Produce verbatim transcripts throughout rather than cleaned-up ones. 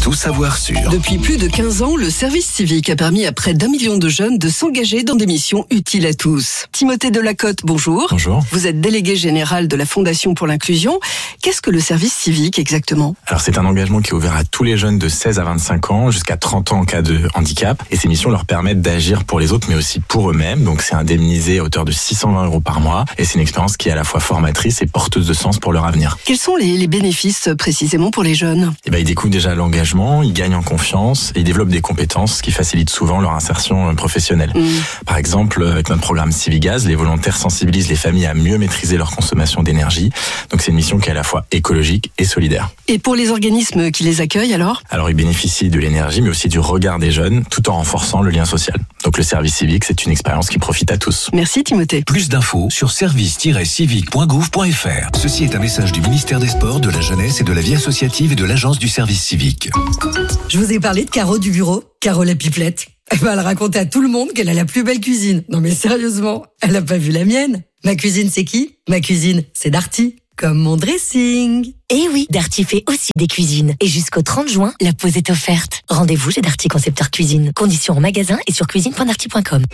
tout savoir sur. Depuis plus de quinze ans, le service civique a permis à près d'un million de jeunes de s'engager dans des missions utiles à tous. Timothée Delacote, bonjour. Bonjour. Vous êtes délégué général de la Fondation pour l'inclusion. Qu'est-ce que le service civique exactement ? Alors c'est un engagement qui est ouvert à tous les jeunes de seize à vingt-cinq ans, jusqu'à trente ans en cas de handicap. Et ces missions leur permettent d'agir pour les autres, mais aussi pour eux-mêmes. Donc c'est indemnisé à hauteur de six cent vingt euros par mois. Et c'est une expérience qui est à la fois formatrice et porteuse de sens pour leur avenir. Quels sont les, les bénéfices précisément pour les jeunes ? Eh ben, ils découvrent déjà l'engagement, ils gagnent en confiance et ils développent des compétences qui facilitent souvent leur insertion professionnelle. Mmh. Par exemple, avec notre programme Civigaz, les volontaires sensibilisent les familles à mieux maîtriser leur consommation d'énergie. Donc c'est une mission qui est à la fois écologique et solidaire. Et pour les organismes qui les accueillent alors ? Alors ils bénéficient de l'énergie mais aussi du regard des jeunes tout en renforçant le lien social. Donc le service civique, c'est une expérience qui profite à tous. Merci Timothée. Plus d'infos sur service tiret civique point gouv point f r. Ceci est un message du ministère des Sports, de la Jeunesse et de la Vie associative et de l'Agence du service civique. Je vous ai parlé de Caro du bureau, Caro la pipelette. Elle va le raconter à tout le monde qu'elle a la plus belle cuisine. Non mais sérieusement, elle a pas vu la mienne. Ma cuisine c'est qui ? Ma cuisine c'est Darty. Comme mon dressing. Eh oui, Darty fait aussi des cuisines. Et jusqu'au trente juin, la pause est offerte. Rendez-vous chez Darty Concepteur Cuisine. Conditions en magasin et sur cuisine point darty point com.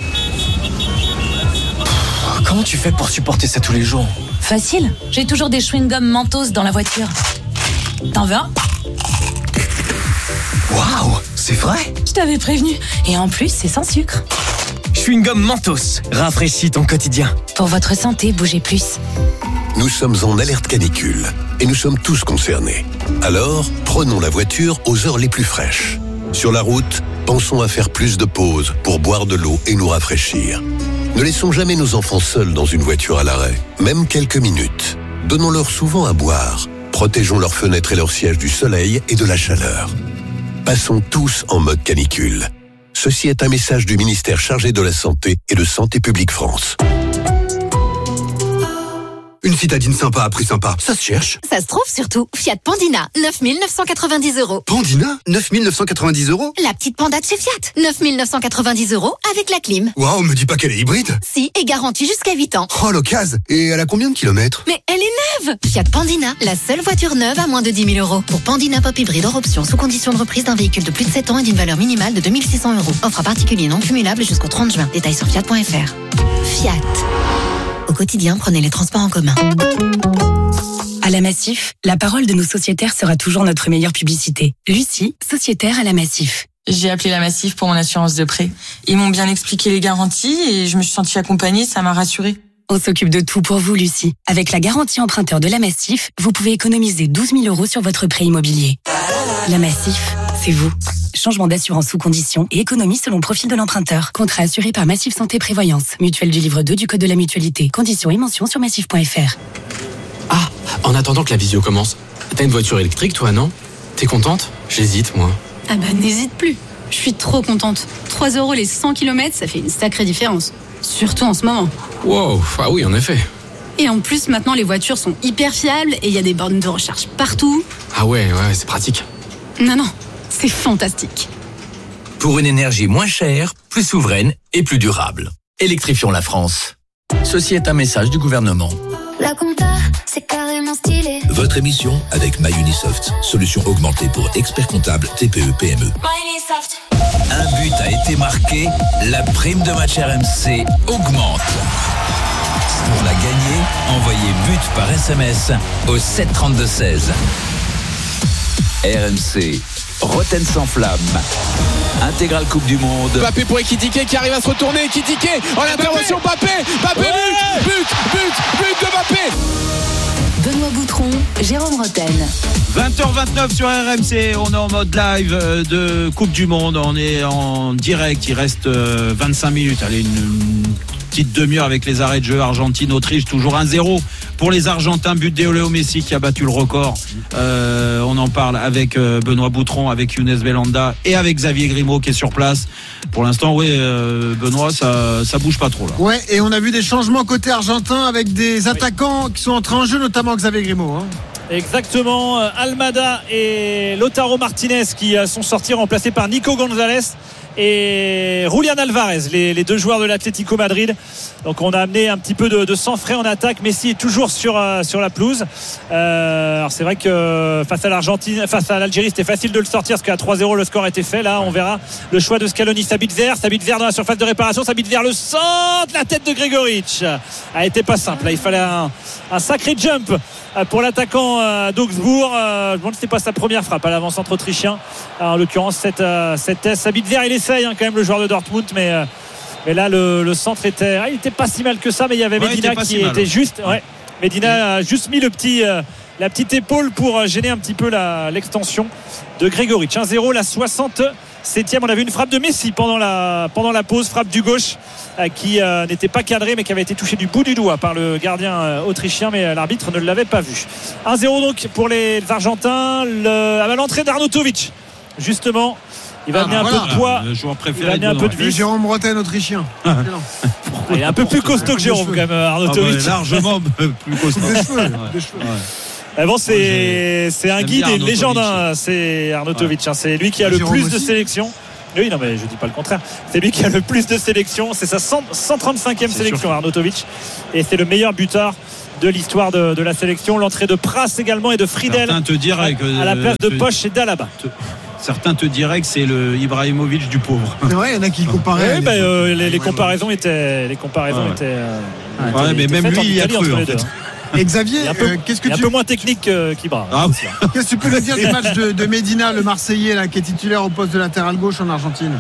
Comment tu fais pour supporter ça tous les jours ? Facile, j'ai toujours des chewing-gums Mentos dans la voiture. T'en veux un ? Waouh, c'est vrai ? Je t'avais prévenu. Et en plus, c'est sans sucre. Chewing-gum Mentos, rafraîchis ton quotidien. Pour votre santé, bougez plus. Nous sommes en alerte canicule et nous sommes tous concernés. Alors, prenons la voiture aux heures les plus fraîches. Sur la route, pensons à faire plus de pauses pour boire de l'eau et nous rafraîchir. Ne laissons jamais nos enfants seuls dans une voiture à l'arrêt, même quelques minutes. Donnons-leur souvent à boire. Protégeons leurs fenêtres et leurs sièges du soleil et de la chaleur. Passons tous en mode canicule. Ceci est un message du ministère chargé de la Santé et de Santé publique France. Une citadine sympa à prix sympa, ça se cherche. Ça se trouve surtout. Fiat Pandina, neuf mille neuf cent quatre-vingt-dix euros. Pandina, neuf mille neuf cent quatre-vingt-dix euros. La petite Panda de chez Fiat, neuf mille neuf cent quatre-vingt-dix euros avec la clim. Waouh, me dis pas qu'elle est hybride. Si, et garantie jusqu'à huit ans. Oh, l'occasion. Et elle a combien de kilomètres ? Mais elle est neuve. Fiat Pandina, la seule voiture neuve à moins de dix mille euros. Pour Pandina Pop Hybride hors option, sous condition de reprise d'un véhicule de plus de sept ans et d'une valeur minimale de deux mille six cents euros. Offre à particulier non cumulable jusqu'au trente juin. Détails sur fiat point f r. Fiat. Au quotidien, prenez les transports en commun. À la Massif, la parole de nos sociétaires sera toujours notre meilleure publicité. Lucie, sociétaire à la Massif. J'ai appelé la Massif pour mon assurance de prêt. Ils m'ont bien expliqué les garanties et je me suis sentie accompagnée, ça m'a rassurée. On s'occupe de tout pour vous, Lucie. Avec la garantie emprunteur de la Massif, vous pouvez économiser douze mille euros sur votre prêt immobilier. La Massif, c'est vous. Changement d'assurance sous condition et économie selon profil de l'emprunteur. Contrat assuré par Massif Santé Prévoyance. Mutuelle du livre deux du Code de la Mutualité. Conditions et mentions sur massif point f r. Ah, en attendant que la visio commence, t'as une voiture électrique toi, non ? T'es contente ? J'hésite, moi. Ah bah n'hésite plus. Je suis trop contente. trois euros les cent kilomètres, ça fait une sacrée différence. Surtout en ce moment. Wow, ah oui, en effet. Et en plus, maintenant, les voitures sont hyper fiables et il y a des bornes de recharge partout. Ah ouais, ouais, c'est pratique. Non, non, c'est fantastique. Pour une énergie moins chère, plus souveraine et plus durable. Électrifions la France. Ceci est un message du gouvernement. La compta, c'est carrément stylé. Votre émission avec MyUnisoft, solution augmentée pour experts comptables T P E P M E. MyUnisoft. Un but a été marqué, la prime de match R M C augmente. Pour la gagner, envoyez but par S M S au sept trente-deux seize. R M C, Rotten sans flamme. Intégrale Coupe du Monde. Mbappé pour Ekitike qui arrive à se retourner. Ekitike en intervention. Mbappé, Mbappé, ouais but, but, but, but de Mbappé. Benoît Boutron, Jérôme Rotten. vingt heures vingt-neuf sur R M C, on est en mode live de Coupe du Monde, on est en direct, il reste vingt-cinq minutes, allez, une, une petite demi-heure avec les arrêts de jeu. Argentine-Autriche, toujours un zéro pour les Argentins, but de Léo Messi qui a battu le record. Euh, on en parle avec Benoît Boutron, avec Younes Belhanda et avec Xavier Grimaud qui est sur place. Pour l'instant, oui, euh, Benoît, ça, ça bouge pas trop là. Ouais, et on a vu des changements côté argentin avec des attaquants qui sont entrés en jeu, notamment Xavier Grimaud. Hein. Exactement, Almada et Lautaro Martinez qui sont sortis remplacés par Nico Gonzalez et Julián Alvarez, les, les deux joueurs de l'Atlético Madrid. Donc on a amené un petit peu de, de sang frais en attaque. Messi est toujours sur, euh, sur la pelouse. Euh, alors c'est vrai que face à l'Argentine, face à l'Algérie, c'était facile de le sortir parce qu'à trois zéro le score était fait. Là on verra le choix de Scaloni. Sabitzer, Sabitzer dans la surface de réparation, Sabitzer le centre, la tête de Gregoritch a été pas simple. Là il fallait un, un sacré jump pour l'attaquant d'Augsbourg. Je me demande si c'était pas sa première frappe à l'avant-centre autrichien. En l'occurrence cette, cette test. Sabitzer il essaye hein, quand même le joueur de Dortmund, mais mais là le, le centre était ah, il était pas si mal que ça, mais il y avait ouais, Medina qui si mal, était ouais. juste ouais. Medina a juste mis le petit euh, la petite épaule pour gêner un petit peu la, l'extension de Gregoritch. un zéro, la soixante-septième. On a vu une frappe de Messi pendant la, pendant la pause, frappe du gauche euh, qui euh, n'était pas cadrée mais qui avait été touchée du bout du doigt par le gardien euh, autrichien, mais euh, l'arbitre ne l'avait pas vu. un zéro donc pour les Argentins. Le, à l'entrée d'Arnautovic justement. Il va ah, amener un voilà. peu de poids. Le joueur préféré. Il va amener un peu de vis. Jérôme Bretagne autrichien. Il est un peu plus costaud que Jérôme quand même, Arnautovic. Ah bah, largement plus costaud. Des cheveux. Ouais. Des cheveux. Ouais. Ah bon, c'est, c'est un guide et une légende, hein, c'est Arnautovic. Ouais. Hein, c'est lui qui a le Jérôme plus aussi. de sélections. Oui, non, mais je dis pas le contraire. C'est lui qui a le plus de sélections. C'est sa cent trente-cinquième c'est sélection, sûr. Arnautovic. Et c'est le meilleur buteur de l'histoire de, de la sélection. L'entrée de Pras également et de Friedel à, que, à la place de Poch et d'Alaba. Te... Certains te diraient que c'est le Ibrahimovic du pauvre. C'est vrai, il y en a qui comparaient. Oui, bah, euh, les, les comparaisons étaient, les comparaisons ouais. étaient. Euh, ouais, étaient, mais étaient même lui, il y a cru en fait. Deux, hein. Et Xavier, peu, euh, qu'est-ce que tu... un peu moins technique euh, qu'Ibra. Ah, hein. Qu'est-ce que tu peux nous dire du match de, de Medina, le Marseillais, là, qui est titulaire au poste de latéral gauche en Argentine?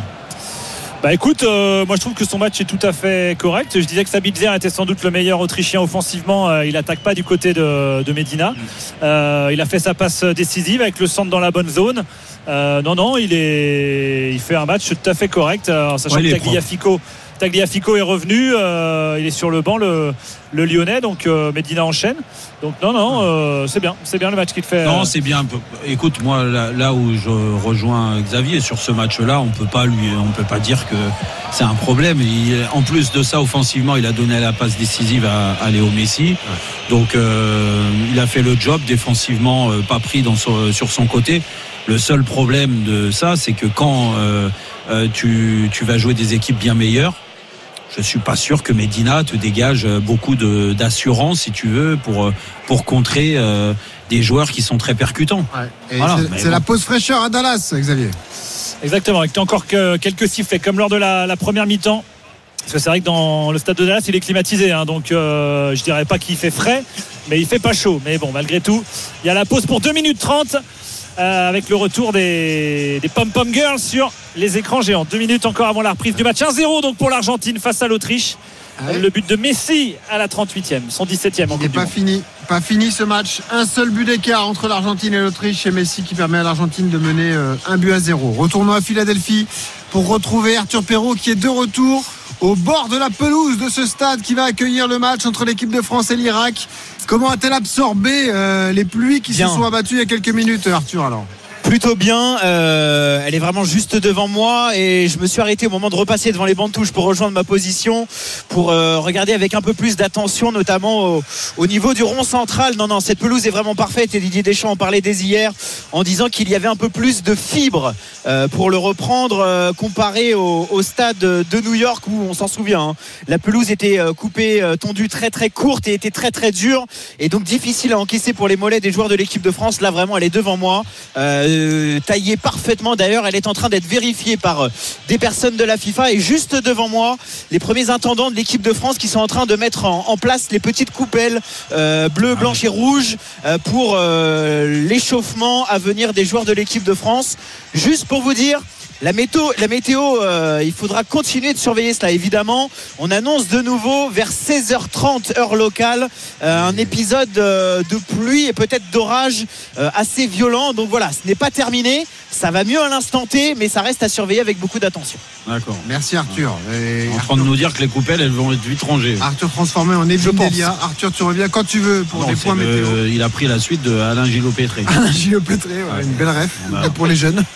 Bah écoute, euh, moi je trouve que son match est tout à fait correct. Je disais que Sabitzer était sans doute le meilleur Autrichien offensivement. Euh, il attaque pas du côté de, de Medina. Euh, il a fait sa passe décisive avec le centre dans la bonne zone. Euh, non, non, il est, il fait un match tout à fait correct. Alors, sachant ouais, que Tagliafico, Tagliafico est revenu, euh, il est sur le banc, le, le Lyonnais, donc euh, Medina enchaîne. Donc non, non, euh, c'est bien, c'est bien le match qu'il fait. Non, c'est bien. Écoute, moi, là, là où je rejoins Xavier sur ce match-là, on peut pas lui, on peut pas dire que c'est un problème. Il, en plus de ça, offensivement, il a donné la passe décisive à, à Léo Messi. Ouais. Donc, euh, il a fait le job. Défensivement, euh, pas pris dans son, sur son côté. Le seul problème de ça, c'est que quand euh, euh, tu, tu vas jouer des équipes bien meilleures, je suis pas sûr que Medina te dégage beaucoup de, d'assurance, si tu veux, pour, pour contrer euh, des joueurs qui sont très percutants. Ouais. Voilà, c'est c'est bon. La pause fraîcheur à Dallas, Xavier. Exactement, avec encore que quelques sifflets, comme lors de la, la première mi-temps. Parce que c'est vrai que dans le stade de Dallas, il est climatisé, hein, donc euh, je dirais pas qu'il fait frais, mais il fait pas chaud. Mais bon, malgré tout, il y a la pause pour deux minutes trente. Euh, avec le retour des, des Pom Pom Girls sur les écrans géants. Deux minutes encore avant la reprise du match. un zéro donc pour l'Argentine face à l'Autriche. Ah ouais. Le but de Messi à la trente-huitième, son dix-septième en Coupe du Monde. Pas fini, pas fini ce match. Un seul but d'écart entre l'Argentine et l'Autriche, et Messi qui permet à l'Argentine de mener euh, un but à zéro. Retournons à Philadelphie pour retrouver Arthur Perrault qui est de retour au bord de la pelouse de ce stade qui va accueillir le match entre l'équipe de France et l'Irak. Comment a-t-elle absorbé euh, les pluies qui bien. se sont abattues il y a quelques minutes, Arthur, alors? Plutôt bien, euh, elle est vraiment juste devant moi et je me suis arrêté au moment de repasser devant les bancs de touche pour rejoindre ma position, pour euh, regarder avec un peu plus d'attention, notamment au, au niveau du rond central. Non, non, cette pelouse est vraiment parfaite et Didier Deschamps en parlait dès hier en disant qu'il y avait un peu plus de fibres euh, pour le reprendre euh, comparé au, au stade de New York où on s'en souvient, hein, la pelouse était euh, coupée, euh, tondue très très courte et était très très dure et donc difficile à encaisser pour les mollets des joueurs de l'équipe de France. Là vraiment elle est devant moi. Euh, taillée parfaitement, d'ailleurs elle est en train d'être vérifiée par des personnes de la FIFA et juste devant moi les premiers intendants de l'équipe de France qui sont en train de mettre en, en place les petites coupelles euh, bleues, blanches et rouges euh, pour euh, l'échauffement à venir des joueurs de l'équipe de France. Juste pour vous dire La météo, la météo euh, il faudra continuer de surveiller cela évidemment. On annonce de nouveau vers seize heures trente heure locale euh, un épisode euh, de pluie et peut-être d'orage euh, assez violent. Donc voilà, ce n'est pas terminé. Ça va mieux à l'instant T, mais ça reste à surveiller avec beaucoup d'attention. D'accord. Merci Arthur. Et en train de nous dire que les coupelles, elles vont être vite rangées. Arthur transformé en Evelyne Delia. Arthur, tu reviens quand tu veux pour non, des points météo. Il a pris la suite de Alain Gillot-Pétré. Alain Gillot-Pétré, ouais, ouais. Une belle ref a, pour les jeunes. On a quand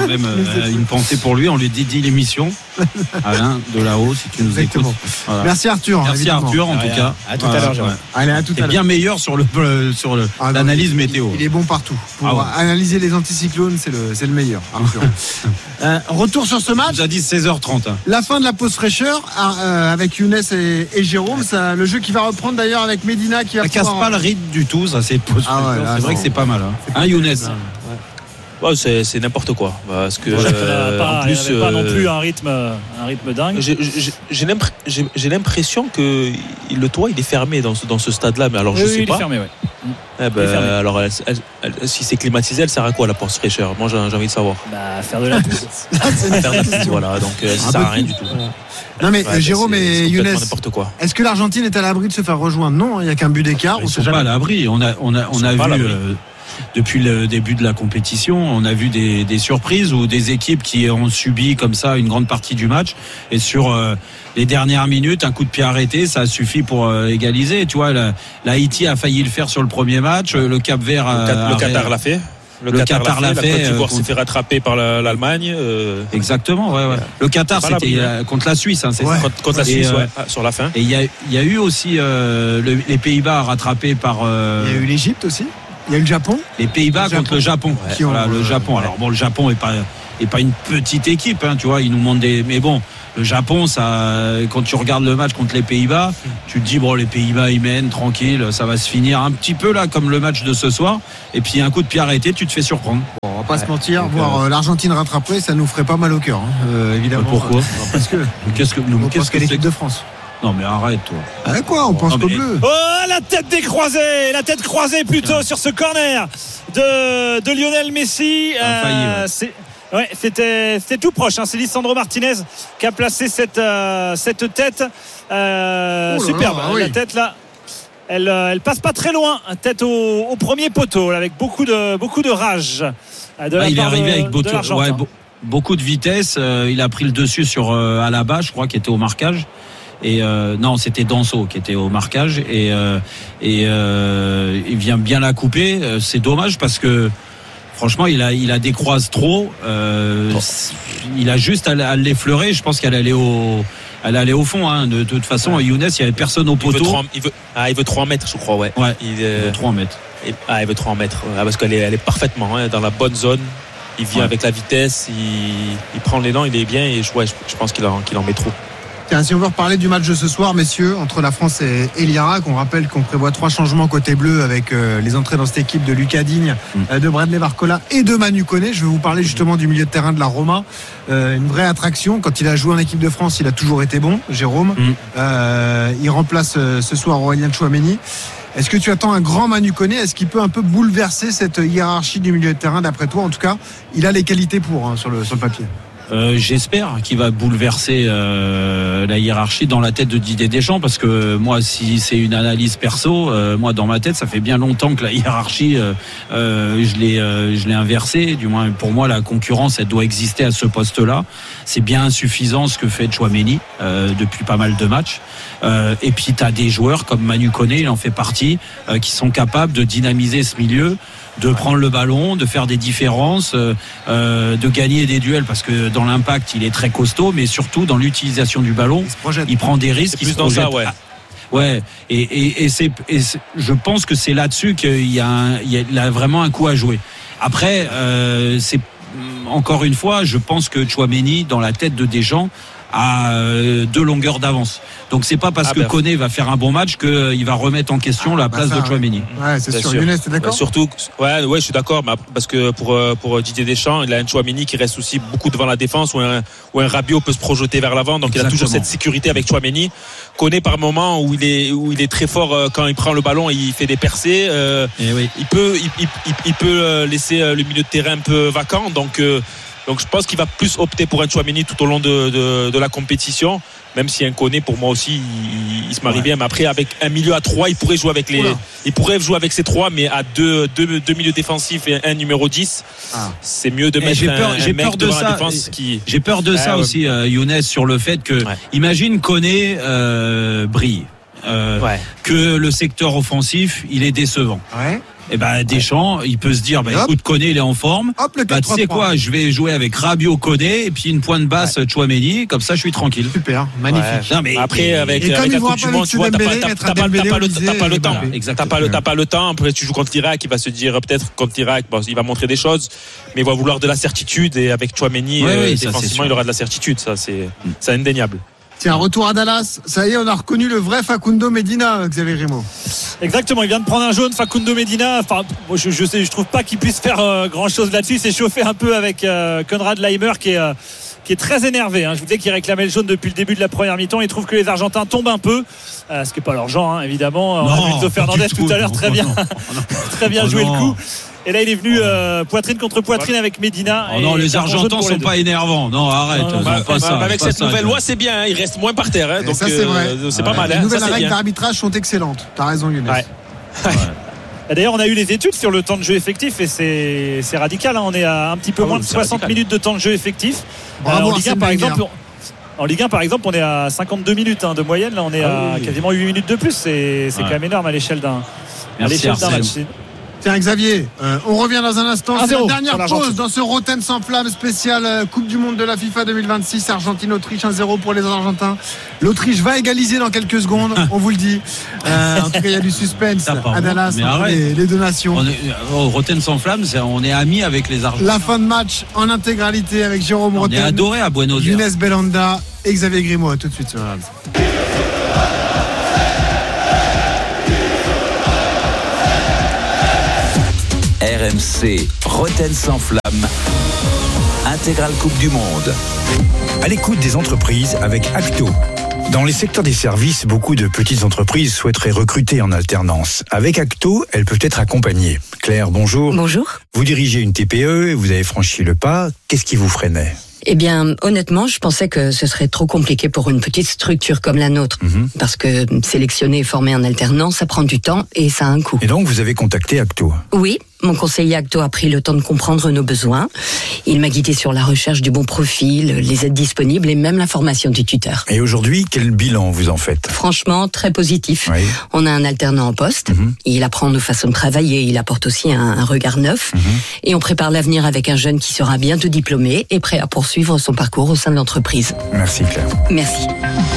quand même euh, une pensée pour lui. On lui dédie l'émission. Alain de là-haut, si tu nous Exactement. écoutes. Voilà. Merci Arthur. Merci évidemment. Arthur, en tout cas. À tout à l'heure, Jérôme. Allez, à tout à l'heure. bien meilleur sur, le, sur le, ah, l'analyse non, météo. Il, il est bon partout. Pour ah ouais. analyser les anticyclones, c'est le, c'est le meilleur. Arthur. euh, retour sur ce match. J'ai dit seize heures trente. Hein. La fin de la pause fraîcheur euh, avec Younes et, et Jérôme. Ça, le jeu qui va reprendre d'ailleurs avec Medina qui va. Ça pouvoir... casse pas le rythme du tout, ça c'est pause ah ouais, là, c'est vrai non. que c'est pas mal. Hein, hein Younes. Ouais, c'est, c'est n'importe quoi parce que euh, pas, en plus il n'y avait pas non plus un rythme un rythme dingue. J'ai, j'ai, j'ai, l'impr- j'ai, j'ai l'impression que le toit il est fermé dans ce, dans ce stade-là, mais alors je oui, sais oui, pas. Il est fermé, ouais. Eh ben, fermé. Alors elle, elle, elle, si c'est climatisé, elle sert à quoi la pause fraîcheur? Moi j'ai, j'ai envie de savoir. Bah faire de la pause. Faire de la pause, voilà, donc euh, ça sert à rien du tout. Voilà. Non mais ouais, Jérôme c'est, et c'est Younes, est-ce que l'Argentine est à l'abri de se faire rejoindre? Non, il n'y a qu'un but d'écart. Ils ne sont pas à l'abri. On a, on a, on a vu euh, depuis le début de la compétition, on a vu des, des surprises ou des équipes qui ont subi comme ça une grande partie du match. Et sur euh, les dernières minutes, un coup de pied arrêté, ça suffit pour euh, égaliser. Tu vois, la, l'Haïti a failli le faire sur le premier match. Le Cap-Vert, a, le, Cat, le Qatar a, l'a fait. Le, le Qatar, Qatar l'a fait. La Côte d'Ivoire euh, s'est fait rattraper par la, l'Allemagne. Euh... Exactement, ouais, ouais. Le Qatar, c'était euh, contre la Suisse, hein, c'est ouais. ça. Contre, contre la Suisse, euh, ouais, sur la fin. Et il y a, il y a eu aussi euh, le, les Pays-Bas rattrapés par. Euh, il y a eu l'Égypte aussi. Il y a eu le Japon. Les Pays-Bas le contre le Japon. Ouais. Qui ont, voilà, le Japon. Ouais. Alors bon, le Japon est pas est pas une petite équipe, hein, tu vois. Ils nous montrent des. Mais bon. Le Japon, ça, quand tu regardes le match contre les Pays-Bas, tu te dis bon, les Pays-Bas ils mènent tranquille, ça va se finir un petit peu là comme le match de ce soir. Et puis un coup de pied arrêté, tu te fais surprendre. Bon, on va pas ouais, se mentir, donc, voir euh, l'Argentine rattraper, ça nous ferait pas mal au cœur, hein, euh, évidemment. Euh, pourquoi Parce que qu'est-ce que nous, qu'est-ce que l'équipe de France. Non mais arrête toi. Ah quoi, on pense non, qu'au mais... bleu. Oh la tête décroisée, la tête croisée plutôt sur ce corner de, de Lionel Messi. Euh, failli, ouais. c'est... Ouais, c'était, c'était tout proche. Hein. C'est Lisandro Martinez qui a placé cette, euh, cette tête. Euh, oh là superbe. Là, oui. La tête là, elle, elle passe pas très loin. Tête au, au premier poteau là, avec beaucoup de, beaucoup de rage. De ah, la il est arrivé de, avec beaucoup, de ouais, be- beaucoup de vitesse. Euh, il a pris le dessus sur euh, Alaba, je crois, qui était au marquage. Et euh, non, c'était Danso qui était au marquage. Et, euh, et euh, il vient bien la couper. C'est dommage parce que. Franchement, il a, il a décroise trop. Euh, oh. Il a juste à, à l'effleurer. Je pense qu'elle allait au, elle allait au fond. Hein. De, de toute façon, ouais. Younes, il y avait personne au poteau. Il veut trois, il veut, ah, il veut trois mètres, je crois, ouais. Ouais. Il, euh, il veut trois mètres. Et, ah, il veut trois mètres. Ah, parce qu'elle est, elle est parfaitement hein, dans la bonne zone. Il vient ouais. avec la vitesse. Il, il prend l'élan. Il est bien. Et je, ouais, je, je pense qu'il en, qu'il en met trop. Tiens, si on veut reparler du match de ce soir, messieurs, entre la France et, et l'Irak, on rappelle qu'on prévoit trois changements côté bleu avec euh, les entrées dans cette équipe de Lucas Digne, mmh. euh, de Bradley Barcola et de Manu Koné. Je vais vous parler justement du milieu de terrain de la Roma. Euh, une vraie attraction. Quand il a joué en équipe de France, il a toujours été bon, Jérôme. Mmh. Euh, il remplace euh, ce soir Aurélien Tchouaméni. Est-ce que tu attends un grand Manu Koné? Est-ce qu'il peut un peu bouleverser cette hiérarchie du milieu de terrain d'après toi? En tout cas, il a les qualités pour hein, sur, le, sur le papier. Euh, j'espère qu'il va bouleverser euh, la hiérarchie dans la tête de Didier Deschamps parce que moi si c'est une analyse perso euh, moi dans ma tête ça fait bien longtemps que la hiérarchie euh, euh, je l'ai euh, je l'ai inversée. Du moins pour moi la concurrence elle doit exister à ce poste là. C'est bien insuffisant ce que fait Tchouaméni euh, depuis pas mal de matchs euh, et puis t'as des joueurs comme Manu Koné, il en fait partie euh, qui sont capables de dynamiser ce milieu, de prendre le ballon, de faire des différences, euh, de gagner des duels parce que dans l'impact il est très costaud, mais surtout dans l'utilisation du ballon, il, il prend des risques. C'est plus dans ça, ouais. Ouais, et, et, et, c'est, et c'est, je pense que c'est là-dessus qu'il y a, un, il y a vraiment un coup à jouer. Après, euh, c'est encore une fois, je pense que Tchouaméni dans la tête de Deschamps à deux longueurs d'avance. Donc c'est pas parce ah que ben, Koné va faire un bon match qu'il va remettre en question ah, la place bah ça, de Tchouaméni. Ouais, c'est, c'est sûr. sûr. Younes, t'es d'accord? Ouais, surtout, ouais, ouais, je suis d'accord, parce que pour pour Didier Deschamps, il a un Tchouaméni qui reste aussi beaucoup devant la défense, où un où un Rabiot peut se projeter vers l'avant, donc exactement. Il a toujours cette sécurité avec Tchouaméni. Koné par moment où il est où il est très fort quand il prend le ballon, il fait des percées. Euh, oui. Il peut il, il, il, il peut laisser le milieu de terrain un peu vacant, donc. Euh, Donc je pense qu'il va plus opter pour un Tchouaméni tout au long de, de, de la compétition, même si un Koné pour moi aussi il, il se marie ouais. bien. Mais après avec un milieu à trois, il pourrait jouer avec les, Oula. il pourrait jouer avec ces trois, mais à deux, deux, deux milieux défensifs et un numéro dix, ah. c'est mieux de mettre j'ai peur, un, j'ai un mec peur de devant ça. la défense qui. J'ai peur de ah, ça ouais. aussi, euh, Younes, sur le fait que, ouais. imagine Koné euh, brille. euh, Ouais. que le secteur offensif, il est décevant. Ouais. Et ben Deschamps, il peut se dire, bah, écoute, Koné, il est en forme. Hop, le bah, tu sais quoi, je vais jouer avec Rabiot, Koné, et puis une pointe basse, ouais. Chouameni, comme ça, je suis tranquille. Super, magnifique. Ouais. Non, mais après, avec, et avec comme la il Coupe du Monde, tu vois, t'as pas, t'as, t'as, pas, t'as pas le, t'as pas le temps. T'as pas le, t'as pas le temps. Après, tu joues contre l'Irak, il va se dire, peut-être contre l'Irak, bon, il va montrer des choses, mais il va vouloir de la certitude, et avec Chouameni, ouais, euh, oui, défensivement, il aura de la certitude. Ça, c'est, c'est indéniable. Tiens, retour à Dallas. Ça y est, on a reconnu le vrai Facundo Medina, Xavier Grimaud. Exactement, il vient de prendre un jaune, Facundo Medina. Enfin, moi, je, je sais, je trouve pas qu'il puisse faire euh, grand chose là-dessus. Il s'est chauffé un peu avec euh, Konrad Laimer qui est, euh, qui est très énervé. Hein. Je vous disais qu'il réclamait le jaune depuis le début de la première mi-temps. Il trouve que les Argentins tombent un peu, euh, ce qui n'est pas leur genre, hein, évidemment. On a vu Enzo Fernandez tout, tout à l'heure, très bien, très bien oh joué non. le coup. Et là, il est venu euh, poitrine contre poitrine avec Medina. Oh non, les Argentins sont pas énervants. Non, arrête. Non, non, bah, pas bah, ça, avec pas cette ça, nouvelle quoi. loi, c'est bien. Hein, il reste moins par terre. Hein, donc ça, c'est vrai. Euh, c'est ouais. pas mal. Les hein, nouvelles ça, règles bien. d'arbitrage sont excellentes. T'as raison, Younes. Ouais. Ouais. Et d'ailleurs, on a eu les études sur le temps de jeu effectif et c'est, c'est radical. Hein. On est à un petit peu ah moins oui, de soixante radical. Minutes de temps de jeu effectif. Bravo, euh, en Ligue un, par exemple. On... En Ligue un, par exemple, on est à cinquante-deux minutes hein, de moyenne. Là, on est ah, à oui. quasiment huit minutes de plus. C'est, c'est ouais. quand même énorme à l'échelle d'un, à l'échelle d'un match. Tiens, Xavier, euh, on revient dans un instant. C'est la dernière pause dans ce Roten sans flamme spécial euh, Coupe du Monde de la FIFA deux mille vingt-six. Argentine-Autriche un zéro pour les Argentins. L'Autriche va égaliser dans quelques secondes, on vous le dit. Euh, en tout cas, il y a du suspense à Dallas entre les, les deux nations. On est, au Roten sans flamme, c'est, on est amis avec les Argentins. La fin de match en intégralité avec Jérôme Roten. On est adoré à Buenos Aires. Younes Belhanda et Xavier Grimaud. À tout de suite sur Rams. R M C, Roten sans flamme, intégrale Coupe du Monde. À l'écoute des entreprises avec Acto. Dans les secteurs des services, beaucoup de petites entreprises souhaiteraient recruter en alternance. Avec Acto, elles peuvent être accompagnées. Claire, bonjour. Bonjour. Vous dirigez une T P E et vous avez franchi le pas. Qu'est-ce qui vous freinait ? Eh bien, honnêtement, je pensais que ce serait trop compliqué pour une petite structure comme la nôtre. Mmh. Parce que sélectionner et former en alternance, ça prend du temps et ça a un coût. Et donc, vous avez contacté Acto ? Oui, mon conseiller Acto a pris le temps de comprendre nos besoins. Il m'a guidé sur la recherche du bon profil, les aides disponibles et même la formation du tuteur. Et aujourd'hui, quel bilan vous en faites ? Franchement, très positif. Oui. On a un alternant en poste. Mmh. Il apprend nos façons de travailler. Il apporte aussi un, un regard neuf. Mmh. Et on prépare l'avenir avec un jeune qui sera bientôt diplômé et prêt à poursuivre son parcours au sein de l'entreprise. Merci Claire. Merci.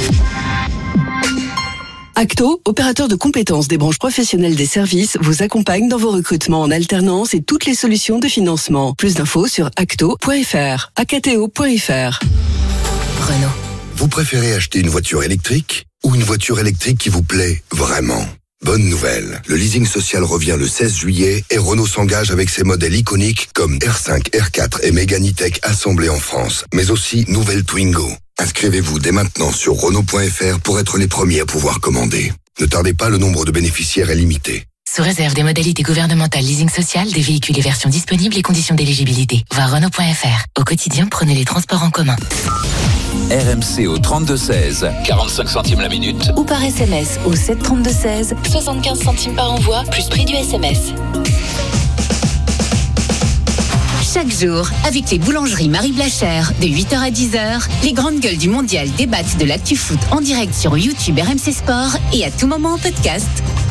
Acto, opérateur de compétences des branches professionnelles des services, vous accompagne dans vos recrutements en alternance et toutes les solutions de financement. Plus d'infos sur acto point f r, acto point f r. Renault. Vous préférez acheter une voiture électrique ou une voiture électrique qui vous plaît vraiment ? Bonne nouvelle, le leasing social revient le seize juillet et Renault s'engage avec ses modèles iconiques comme R cinq, R quatre et Mégane E-Tech assemblés en France, mais aussi nouvelle Twingo. Inscrivez-vous dès maintenant sur Renault point f r pour être les premiers à pouvoir commander. Ne tardez pas, le nombre de bénéficiaires est limité. Sous réserve des modalités gouvernementales leasing social, des véhicules et versions disponibles et conditions d'éligibilité. Voir Renault point f r. Au quotidien, prenez les transports en commun. R M C au trente-deux seize, quarante-cinq centimes la minute. Ou par S M S au sept trente-deux seize, soixante-quinze centimes par envoi, plus prix du S M S. Chaque jour, avec les boulangeries Marie Blachère, de huit heures à dix heures, les grandes gueules du mondial débattent de l'actu foot en direct sur YouTube R M C Sport et à tout moment en podcast.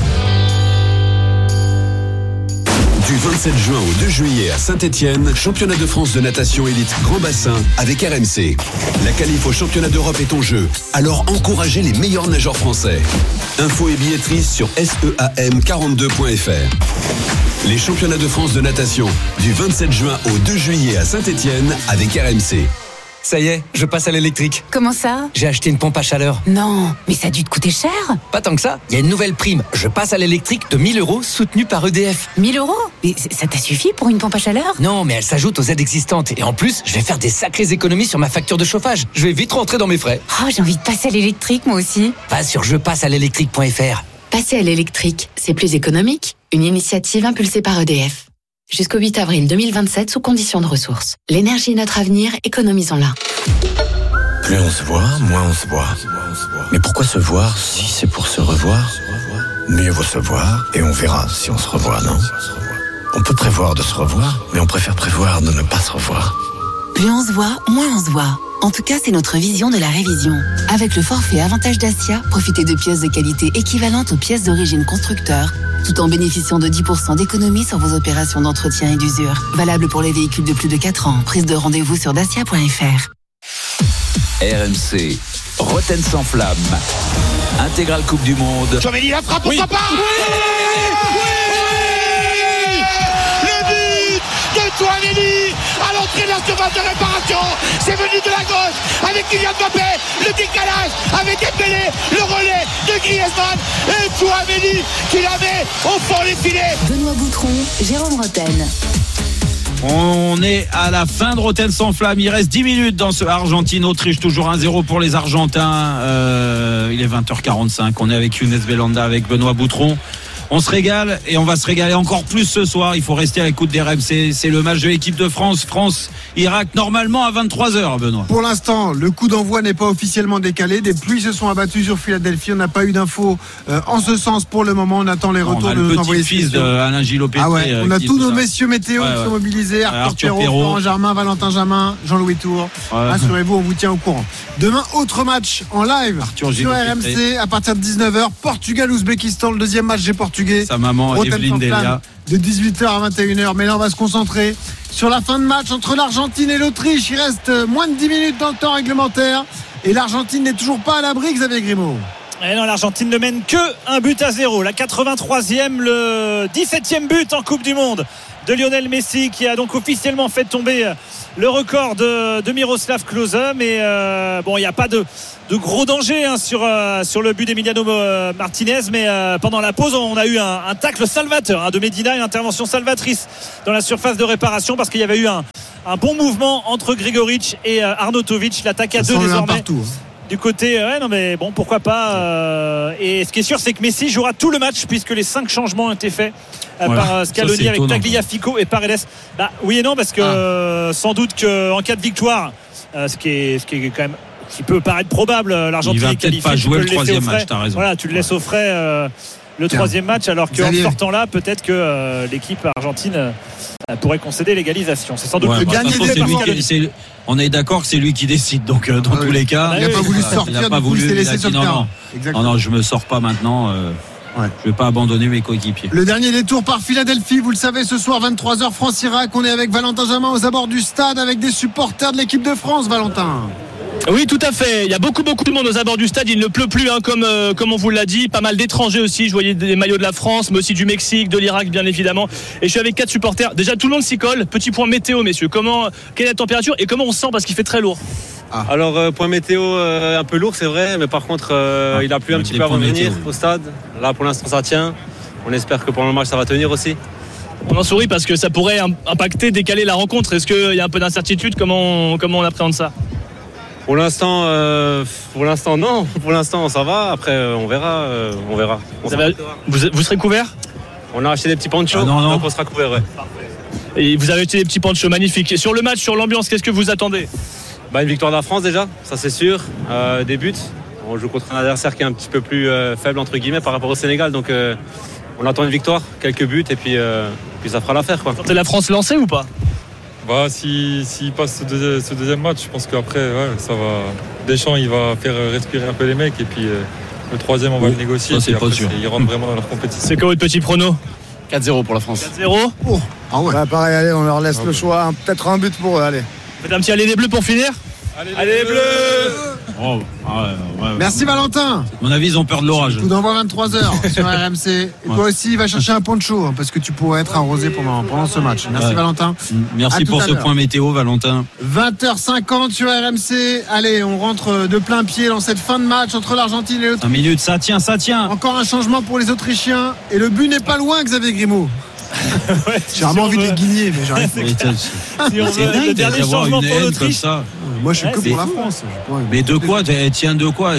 Du vingt-sept juin au deux juillet à Saint-Étienne, championnat de France de natation élite grand bassin avec R M C. La qualif au championnat d'Europe est en jeu, alors encouragez les meilleurs nageurs français. Infos et billetterie sur seam quarante-deux point f r. Les championnats de France de natation du vingt-sept juin au deux juillet à Saint-Étienne avec R M C. Ça y est, je passe à l'électrique. Comment ça ? J'ai acheté une pompe à chaleur. Non, mais ça a dû te coûter cher. Pas tant que ça, il y a une nouvelle prime. Je passe à l'électrique de mille euros soutenue par E D F. mille euros ? Mais ça t'a suffi pour une pompe à chaleur ? Non, mais elle s'ajoute aux aides existantes. Et en plus, je vais faire des sacrées économies sur ma facture de chauffage. Je vais vite rentrer dans mes frais. Oh, j'ai envie de passer à l'électrique, moi aussi. Va sur je passe à l'électrique point f r. Passer à l'électrique, c'est plus économique. Une initiative impulsée par E D F. Jusqu'au huit avril deux mille vingt-sept, sous conditions de ressources. L'énergie est notre avenir, économisons-la. Plus on se voit, moins on se voit. Mais pourquoi se voir si c'est pour se revoir ? Mieux vaut se voir et on verra si on se revoit, non ? On peut prévoir de se revoir, mais on préfère prévoir de ne pas se revoir. Plus on se voit, moins on se voit. En tout cas, c'est notre vision de la révision. Avec le forfait Avantage Dacia, profitez de pièces de qualité équivalentes aux pièces d'origine constructeur, tout en bénéficiant de dix pour cent d'économie sur vos opérations d'entretien et d'usure. Valable pour les véhicules de plus de quatre ans. Prise de rendez-vous sur dacia point f r. R M C, Roten sans flamme. Intégrale Coupe du Monde. Chouameni, la frappe, pourquoi pas ? Oui, oui, le but de Chouameni à l'entrée de la surface de réparation. C'est venu de la gauche avec Kylian Mbappé. Le décalage avec Dembélé. Le relais de Griezmann. Et Chouameni qui la met au fond des filets. Benoît Boutron, Jérôme Roten. On est à la fin de Roten sans flamme. Il reste dix minutes dans ce Argentine-Autriche. Toujours un zéro pour les Argentins. Euh, il est vingt heures quarante-cinq. On est avec Younes Belhanda, avec Benoît Boutron. On se régale et on va se régaler encore plus ce soir. Il faut rester à l'écoute des R M C. C'est le match de l'équipe de France. France-Irak, normalement à vingt-trois heures, Benoît. Pour l'instant, le coup d'envoi n'est pas officiellement décalé. Des pluies se sont abattues sur Philadelphie. On n'a pas eu d'infos euh, en ce sens pour le moment. On attend les retours on a de le nos envoyés petit-fils d'Alain Gilopété. Ah ouais, on a tous nos ça. messieurs météo ouais, qui ouais. sont mobilisés. Arthur, Arthur Perrault, Perrault. Florent Germain, Valentin Jamin, Jean-Louis Tour. Ouais. Rassurez-vous, on vous tient au courant. Demain, autre match en live Arthur sur Gilopété. R M C à partir de dix-neuf heures. Portugal-Ouzbékistan, le deuxième match des Portugais. Sa maman, Roten Evelyne sans Delia. flamme, de dix-huit heures à vingt et une heures. Mais là, on va se concentrer sur la fin de match entre l'Argentine et l'Autriche. Il reste moins de dix minutes dans le temps réglementaire. Et l'Argentine n'est toujours pas à l'abri, Xavier Grimaud. Et non, l'Argentine ne mène que un but à zéro. La quatre-vingt-troisième, le dix-septième but en Coupe du Monde de Lionel Messi, qui a donc officiellement fait tomber le record de, de Miroslav Klose. Mais euh, bon, il n'y a pas de, de gros danger hein, sur, euh, sur le but d'Emiliano Martinez. Mais euh, pendant la pause, on a eu un, un tacle salvateur hein, de Medina, une intervention salvatrice dans la surface de réparation, parce qu'il y avait eu un, un bon mouvement entre Grigoric et euh, Arnautovic. L'attaque à deux désormais. Partout, hein. Du côté, ouais, non mais bon, pourquoi pas. Euh, et ce qui est sûr, c'est que Messi jouera tout le match, puisque les cinq changements ont été faits euh, voilà. par Scaloni avec Tagliafico et Paredes. Bah oui et non, parce que ah. euh, sans doute qu'en cas de victoire, euh, ce qui est, ce qui est quand même, qui peut paraître probable, l'Argentine est qualifiée. Il va peut-être pas jouer le troisième match. T'as raison. Voilà, tu le laisses ouais. au frais. Euh, le Tiens. troisième match, alors qu'en sortant là, peut-être que euh, l'équipe argentine euh, pourrait concéder l'égalisation. C'est sans doute ouais, le bah, gagnant de On est d'accord que c'est lui qui décide. Donc euh, dans ah, tous oui. les cas, il n'a pas voulu sortir. Il n'a pas voulu. Il s'est laissé sur le terrain. Non, non, je me sors pas maintenant. Euh, ouais. Je vais pas abandonner mes coéquipiers. Le dernier détour par Philadelphie. Vous le savez, ce soir vingt-trois heures France-Irak. On est avec Valentin Jamin aux abords du stade avec des supporters de l'équipe de France. Valentin. Oui, tout à fait. Il y a beaucoup, beaucoup de monde aux abords du stade. Il ne pleut plus, hein, comme, euh, comme on vous l'a dit. Pas mal d'étrangers aussi. Je voyais des maillots de la France, mais aussi du Mexique, de l'Irak, bien évidemment. Et je suis avec quatre supporters. Déjà, tout le monde s'y colle. Petit point météo, messieurs. Comment, quelle est la température et comment on se sent parce qu'il fait très lourd? Ah. Alors, euh, point météo euh, un peu lourd, c'est vrai. Mais par contre, euh, ah, il a plu un petit peu avant de venir au stade. Là, pour l'instant, ça tient. On espère que pendant le match, ça va tenir aussi. On en sourit parce que ça pourrait impacter, décaler la rencontre. Est-ce qu'il y a un peu d'incertitude? Comment on, comment on appréhende ça? Pour l'instant, euh, pour l'instant non. Pour l'instant, ça va. Après, euh, on verra. Euh, on verra. On vous, avez, vous, vous serez couvert? On a acheté des petits ponchos, ah non, non. donc on sera couvert. Ouais. Et vous avez acheté des petits ponchos magnifiques. Et sur le match, sur l'ambiance, qu'est-ce que vous attendez? Bah, une victoire de la France déjà, ça c'est sûr. Euh, des buts. On joue contre un adversaire qui est un petit peu plus euh, faible entre guillemets par rapport au Sénégal, donc euh, on attend une victoire, quelques buts et puis, euh, puis ça fera l'affaire. Quoi. Sentez la France lancée ou pas? Bah, s'il si, si passe ce, deuxième, ce deuxième match, je pense qu'après, ouais, ça va. Deschamps, il va faire respirer un peu les mecs. Et puis euh, le troisième, on va oh, le négocier. Ça, et après, ils rentrent vraiment dans leur compétition. C'est quoi votre petit prono? quatre zéro pour la France. quatre zéro oh. Ah ouais. Bah, pareil, allez, on leur laisse ah, le choix. Hein, peut-être un but pour eux, allez. Faites un petit aller des bleus pour finir. Allez, allez les bleus, bleus oh, ah ouais, ouais, Merci Valentin. À mon avis, ils ont peur de l'orage. Coup d'envoi vingt-trois heures sur R M C. Et ouais. Toi aussi, va chercher un poncho hein, parce que tu pourrais être arrosé pendant, pendant ce match. Merci ouais. Valentin. Merci pour ce point météo, Valentin. vingt heures cinquante sur R M C. Allez, on rentre de plein pied dans cette fin de match entre l'Argentine et l'Autriche. Un minute, ça tient, ça tient. Encore un changement pour les Autrichiens. Et le but n'est pas loin, Xavier Grimaud. ouais, j'ai vraiment envie de les guigner, mais j'arrive pas. Si c'est dingue d'avoir une haine comme ça. Moi, je suis ouais, que pour la France. Mais de quoi? Tiens, de quoi?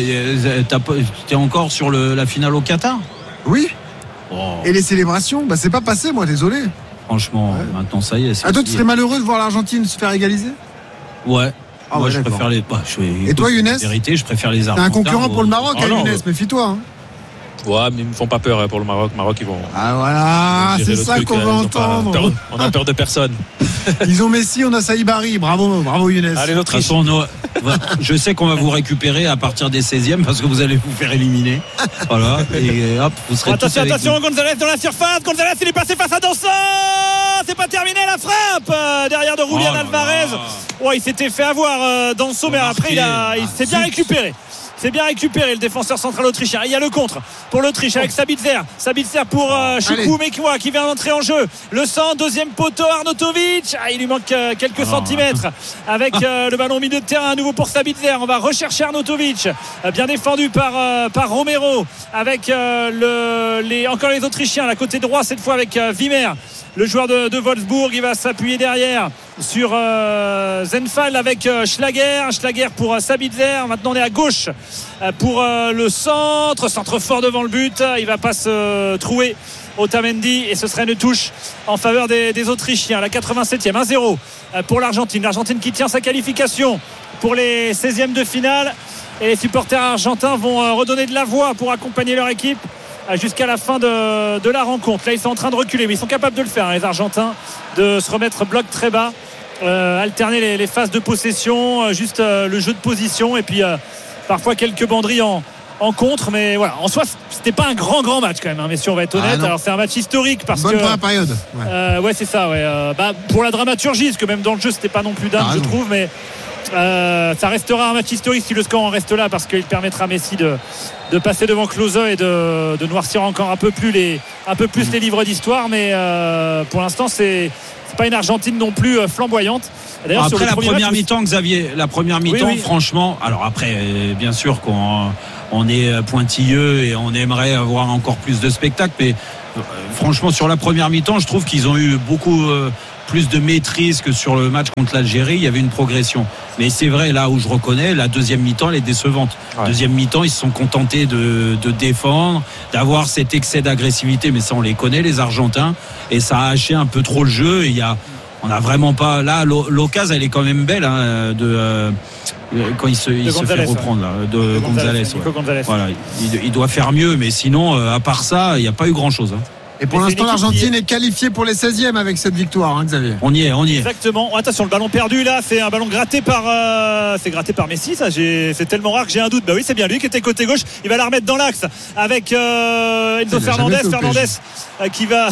T'es encore sur le, la finale au Qatar? Oui. Oh. Et les célébrations? Bah, c'est pas passé, moi, désolé. Franchement, ouais. Maintenant, ça y est. Ah, toi, tu serais malheureux de voir l'Argentine se faire égaliser? Ouais. Ah moi, ouais, je préfère les. Bah, je, Et toi, Younes? Vérité, je préfère les Argentins. T'es un concurrent pour le Maroc, oh, hein, Younes, méfie-toi. Hein. Ouais, mais ils me font pas peur pour le Maroc. Maroc, ils vont. Ah voilà, ils vont c'est ça truc, qu'on va entendre. Peur, on a peur de personne. Ils ont Messi, on a Saïbari. Bravo, bravo Younes. Allez, l'Autriche. De toute façon, je sais qu'on va vous récupérer à partir des seizièmes parce que vous allez vous faire éliminer. Voilà. Et hop, vous serez attention, tous attention, Gonzalez dans la surface. Gonzalez, il est passé face à Danso. C'est pas terminé, la frappe euh, derrière de Julian oh Alvarez. Ouais, il s'était fait avoir euh, Danso, mais après il, a, il s'est bien récupéré. C'est bien récupéré le défenseur central autrichien. Il y a le contre pour l'Autriche avec Sabitzer. Sabitzer pour euh, Choukou Mekwa qui vient d'entrer en jeu. Le centre, deuxième poteau, Arnautovic. Ah, il lui manque euh, quelques oh. centimètres avec euh, le ballon au milieu de terrain à nouveau pour Sabitzer. On va rechercher Arnautovic. Euh, bien défendu par, euh, par Romero avec euh, le, les, encore les Autrichiens. À côté droit cette fois avec euh, Wimmer. Le joueur de, de Wolfsburg, il va s'appuyer derrière sur euh, Zenfal avec euh, Schlager. Schlager pour euh, Sabitzer. Maintenant on est à gauche euh, pour euh, le centre. Centre fort devant le but. Il va pas se euh, trouer Otamendi et ce serait une touche en faveur des, des Autrichiens. La quatre-vingt-septième, un zéro pour l'Argentine. L'Argentine qui tient sa qualification pour les seizièmes de finale. Et les supporters argentins vont euh, redonner de la voix pour accompagner leur équipe jusqu'à la fin de, de la rencontre. Là ils sont en train de reculer mais ils sont capables de le faire hein, les Argentins, de se remettre bloc très bas, euh, alterner les, les phases de possession, euh, juste euh, le jeu de position et puis euh, parfois quelques banderies en, en contre, mais voilà, en soi c'était pas un grand grand match quand même hein, messieurs, on va être honnête. Ah, alors c'est un match historique parce bonne que première période ouais, euh, ouais c'est ça ouais, euh, bah, pour la dramaturgie parce que même dans le jeu c'était pas non plus dingue ah, je non. trouve, mais Euh, ça restera un match historique si le score en reste là parce qu'il permettra à Messi de, de passer devant Klose et de, de noircir encore un peu plus les, un peu plus les livres d'histoire, mais euh, pour l'instant c'est, c'est pas une Argentine non plus flamboyante. D'ailleurs, après la première match, mi-temps Xavier, la première mi-temps oui, oui. franchement, alors après bien sûr qu'on on est pointilleux et on aimerait avoir encore plus de spectacle, mais euh, franchement sur la première mi-temps je trouve qu'ils ont eu beaucoup euh, plus de maîtrise que sur le match contre l'Algérie. Il y avait une progression, mais c'est vrai là où je reconnais la deuxième mi-temps elle est décevante. Ouais. Deuxième mi-temps ils se sont contentés de, de défendre, d'avoir cet excès d'agressivité, mais ça on les connaît les Argentins, et ça a haché un peu trop le jeu. Et il y a, on a vraiment pas là l'occasion elle est quand même belle hein, de euh, quand il se, il se fait reprendre là, de, de Gonzalez, Gonzalez, ouais. Gonzalez. Voilà, il, il doit faire mieux, mais sinon euh, à part ça il n'y a pas eu grand chose hein. Et pour l'instant, l'Argentine est qualifiée pour les seizièmes avec cette victoire, hein, Xavier. On y est, on y est. Exactement. Attention, le ballon perdu là, c'est un ballon gratté par, euh, c'est gratté par Messi. Ça, j'ai, c'est tellement rare que j'ai un doute. Bah oui, c'est bien lui qui était côté gauche. Il va la remettre dans l'axe avec euh, Enzo Fernandez, Fernandez euh, qui va.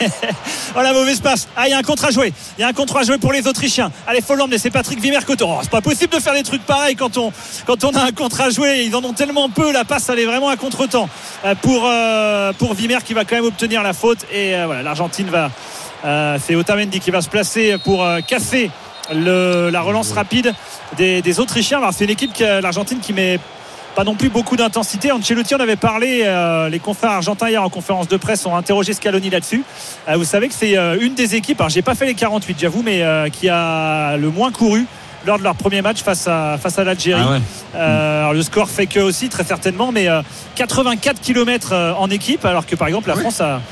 Oh la mauvaise passe. Ah, il y a un contre à jouer. Il y a un contre à jouer pour les Autrichiens. Allez, faut l'emmener. C'est Patrick Wimmer côté. Oh, c'est pas possible de faire des trucs pareils quand on, quand on a un contre à jouer. Ils en ont tellement peu. La passe, elle est vraiment à contre-temps euh, pour euh, pour Wimmer qui va quand même obtenir la faute. Et euh, voilà, l'Argentine va euh, c'est Otamendi qui va se placer pour euh, casser le, la relance rapide des, des Autrichiens. Alors c'est une équipe que l'Argentine qui met pas non plus beaucoup d'intensité. Ancelotti en avait parlé, euh, les confrères argentins hier en conférence de presse ont interrogé Scaloni là-dessus. Euh, vous savez que c'est euh, une des équipes, alors j'ai pas fait les quarante-huit j'avoue, mais euh, qui a le moins couru lors de leur premier match face à, face à l'Algérie. Ah ouais. euh, alors le score fait que aussi très certainement, mais euh, quatre-vingt-quatre kilomètres en équipe, alors que par exemple la oui. France a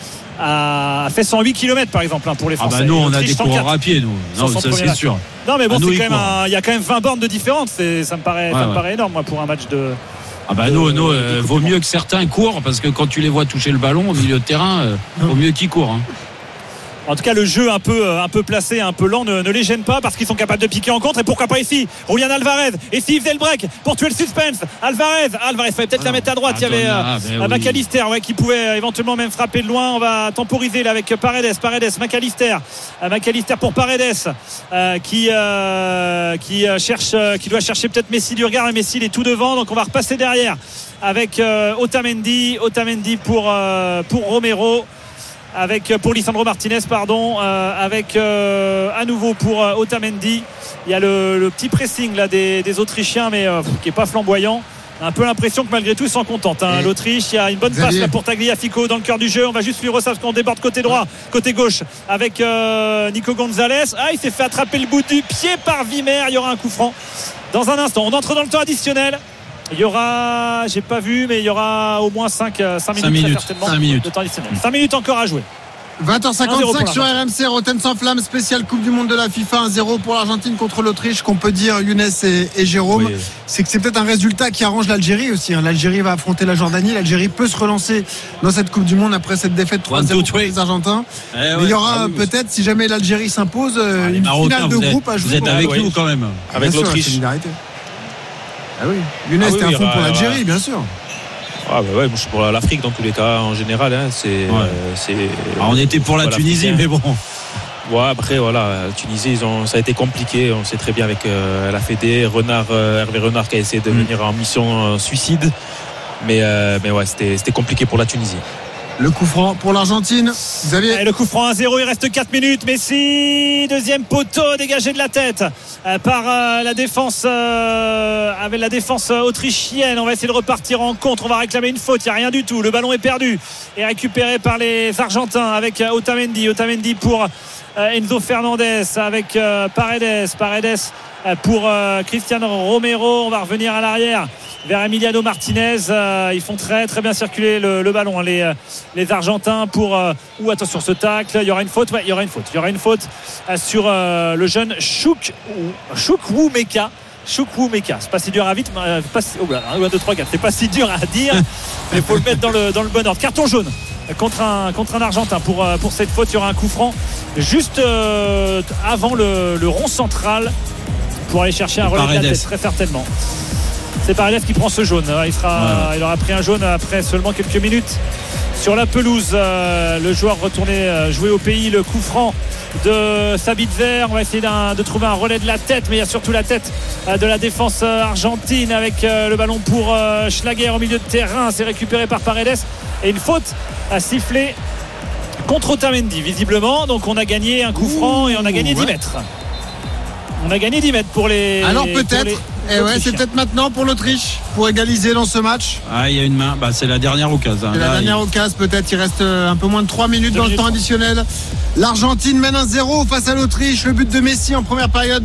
a fait cent huit kilomètres par exemple hein, pour les Français. Ah bah nous on a des coureurs à pied nous. Non, ça c'est match. Sûr. Non mais bon, c'est quand même un, il y a quand même vingt bornes de différence, c'est, ça me paraît, ouais, ça me ouais. paraît énorme moi pour un match de. Ah bah de, nous, nous euh, vaut mieux que certains courent parce que quand tu les vois toucher le ballon au milieu de terrain, euh, vaut mieux qu'ils courent. Hein. En tout cas, le jeu un peu, un peu placé, un peu lent ne, ne les gêne pas parce qu'ils sont capables de piquer en contre. Et pourquoi pas ici Julian Alvarez. Et s'il faisait le break pour tuer le suspense, Alvarez, Alvarez fallait peut-être ah, la mettre à droite. Il y avait euh, ben McAllister oui. ouais, qui pouvait éventuellement même frapper de loin. On va temporiser là avec Paredes, Paredes, McAllister, euh, McAllister pour Paredes euh, qui euh, qui euh, cherche, euh, qui doit chercher peut-être Messi du regard. Et Messi il est tout devant, donc on va repasser derrière avec euh, Otamendi, Otamendi pour euh, pour Romero. Avec pour Lisandro Martinez pardon euh, avec euh, à nouveau pour euh, Otamendi. Il y a le, le petit pressing là des, des Autrichiens mais euh, qui est pas flamboyant. Un peu l'impression que malgré tout ils s'en contentent hein. L'Autriche, il y a une bonne passe là pour Tagliafico dans le cœur du jeu. On va juste suivre ça parce qu'on déborde côté droit, côté gauche avec euh, Nico Gonzalez. Ah, il s'est fait attraper le bout du pied par Wimmer. Il y aura un coup franc dans un instant. On entre dans le temps additionnel. Il y aura, j'ai pas vu, mais il y aura au moins cinq, cinq minutes, cinq minutes, certainement, cinq minutes. de temps additionnel. cinq minutes encore à jouer. vingt heures cinquante-cinq sur R M C, Rotten sans flamme, spécial Coupe du Monde de la FIFA, un zéro pour l'Argentine contre l'Autriche. Qu'on peut dire, Younes et, et Jérôme, oui. c'est que c'est peut-être un résultat qui arrange l'Algérie aussi. Hein. L'Algérie va affronter la Jordanie. L'Algérie peut se relancer dans cette Coupe du Monde après cette défaite trois zéro contre les Argentins. Eh ouais, Mais il y aura ah oui, peut-être, si jamais l'Algérie s'impose, ah, une finale de groupe êtes, à jouer. Vous êtes avec nous oui. quand même. Avec bien l'Autriche. Sûr, ah oui. Younes, ah oui, t'es oui, à fond pour l'Algérie, ouais. bien sûr. Ah bah ouais, moi je suis pour l'Afrique dans tous les cas en général. Hein, c'est, ouais. euh, c'est, ah, on était pour la Tunisie, mais bon. Ouais, après voilà, la Tunisie, ils ont, ça a été compliqué. On sait très bien avec euh, la Fédé, Renard, euh, Hervé Renard qui a essayé de mmh. venir en mission euh, suicide. Mais, euh, mais ouais, c'était, c'était compliqué pour la Tunisie. Le coup franc pour l'Argentine. Xavier. Et le coup franc à zéro, il reste quatre minutes. Messi, deuxième poteau dégagé de la tête euh, par euh, la défense euh, avec la défense autrichienne. On va essayer de repartir en contre. On va réclamer une faute. Il n'y a rien du tout. Le ballon est perdu et récupéré par les Argentins avec euh, Otamendi. Otamendi pour euh, Enzo Fernandez avec euh, Paredes. Paredes euh, pour euh, Cristiano Romero. On va revenir à l'arrière vers Emiliano Martinez. Euh, ils font très très bien circuler le, le ballon, hein, les, les Argentins pour euh, ou attention ce tacle, il y aura une faute, ouais, il y aura une faute, il y aura une faute euh, sur euh, le jeune Chouk Chukwuemeka. Chukwuemeka, c'est pas si dur à vite, euh, pas si, oh là, un, deux, trois, quatre, c'est pas si dur à dire, mais il faut le mettre dans le, dans le bon ordre. Carton jaune contre un, contre un Argentin pour, euh, pour cette faute. Il y aura un coup franc juste euh, avant le, le rond central pour aller chercher un relais de la tête, très certainement. C'est Paredes qui prend ce jaune. Il, sera, ouais. il aura pris un jaune après seulement quelques minutes sur la pelouse. Euh, le joueur retourné euh, jouer au pays. Le coup franc de Sabitzer. On va essayer de trouver un relais de la tête, mais il y a surtout la tête euh, de la défense euh, argentine avec euh, le ballon pour euh, Schlager au milieu de terrain. C'est récupéré par Paredes et une faute à siffler contre Otamendi visiblement. Donc on a gagné un coup franc et on a gagné dix mètres. On a gagné dix mètres pour les. Alors peut-être. Les... Et ouais, c'est peut-être maintenant pour l'Autriche pour égaliser dans ce match. Ah, il y a une main. Bah, c'est la dernière occasion. C'est la Là, dernière il... occasion, peut-être. Il reste un peu moins de trois minutes dans minutes. le temps additionnel. L'Argentine mène un zéro face à l'Autriche. Le but de Messi en première période.